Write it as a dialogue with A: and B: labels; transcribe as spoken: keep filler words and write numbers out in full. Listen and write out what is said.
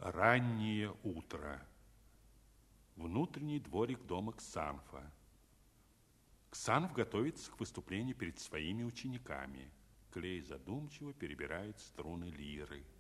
A: Раннее утро. Внутренний дворик дома Ксанфа. Ксанф готовится к выступлению перед своими учениками. Клей задумчиво перебирает струны лиры.